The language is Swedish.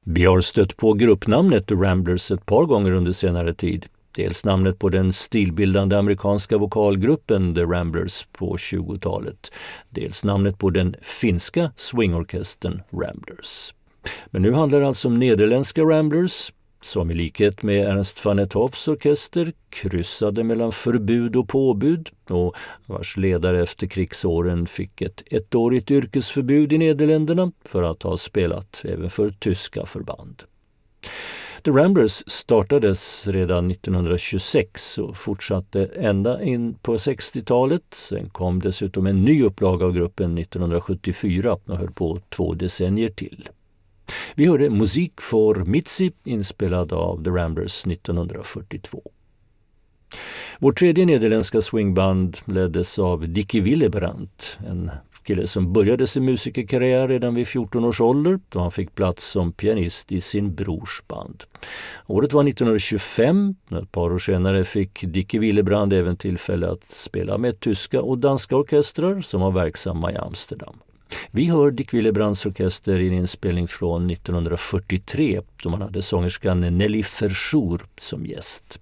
Vi har stött på gruppnamnet The Ramblers ett par gånger under senare tid. Dels namnet på den stilbildande amerikanska vokalgruppen The Ramblers på 20-talet. Dels namnet på den finska swingorkestern Ramblers. Men nu handlar det alltså om nederländska Ramblers som i likhet med Ernst van het Hoffs orkester kryssade mellan förbud och påbud och vars ledare efter krigsåren fick ett ettårigt yrkesförbud i Nederländerna för att ha spelat även för tyska förband. The Ramblers startades redan 1926 och fortsatte ända in på 60-talet. Sen kom dessutom en ny upplaga av gruppen 1974 och höll på 2 decennier till. Vi hörde Musik för Mitzi inspelad av The Ramblers 1942. Vår tredje nederländska swingband leddes av Dickie Willebrandt, en kille som började sin musikerkarriär redan vid 14 års ålder då han fick plats som pianist i sin brors band. Året var 1925, ett par år senare fick Dickie Willebrandt även tillfälle att spela med tyska och danska orkestrar som var verksamma i Amsterdam. Vi hör Dick Willebrandts orkester i en inspelning från 1943 då man hade sångerskan Nelly Verschoor som gäst.